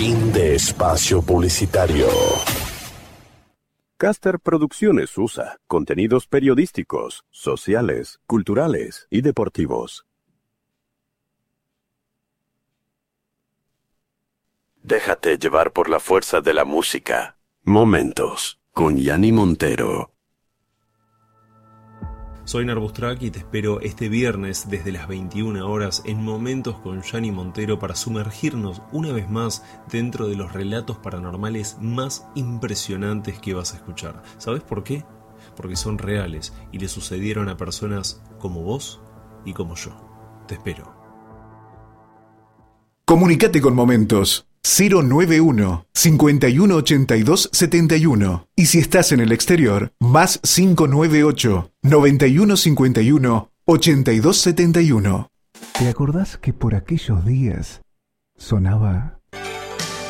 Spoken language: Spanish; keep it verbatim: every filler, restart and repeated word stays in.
Fin de espacio publicitario. Caster Producciones U S A. Contenidos periodísticos, sociales, culturales y deportivos. Déjate llevar por la fuerza de la música. Momentos con Yanni Montero. Soy Narbustrak y te espero este viernes desde las veintiuna horas en Momentos con Yanni Montero para sumergirnos una vez más dentro de los relatos paranormales más impresionantes que vas a escuchar. ¿Sabes por qué? Porque son reales y le sucedieron a personas como vos y como yo. Te espero. Comunicate con Momentos cero noventa y uno, cincuenta y uno ochenta y dos setenta y uno. Y si estás en el exterior, más cinco nueve ocho, noventa y uno cincuenta y uno, ochenta y dos setenta y uno. ¿Te acordás que por aquellos días sonaba